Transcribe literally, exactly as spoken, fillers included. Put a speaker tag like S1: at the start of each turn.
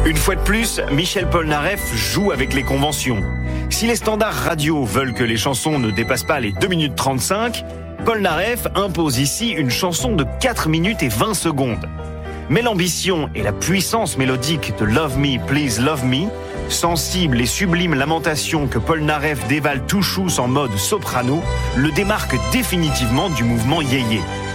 S1: Une fois de plus, Michel Polnareff joue avec les conventions. Si les standards radio veulent que les chansons ne dépassent pas les deux minutes trente-cinq, Polnareff impose ici une chanson de quatre minutes et vingt secondes. Mais l'ambition et la puissance mélodique de Love Me, Please Love Me, sensible et sublime lamentation que Polnareff dévale tout chousse en mode soprano, le démarque définitivement du mouvement yéyé.